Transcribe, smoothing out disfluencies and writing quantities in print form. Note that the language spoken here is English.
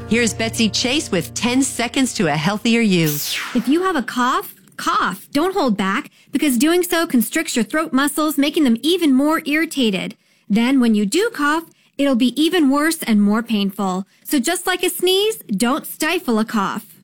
Here's Betsy Chase with 10 seconds to a healthier you. If you have a cough, cough. Don't hold back, because doing so constricts your throat muscles, making them even more irritated. Then when you do cough, it'll be even worse and more painful. So just like a sneeze, don't stifle a cough.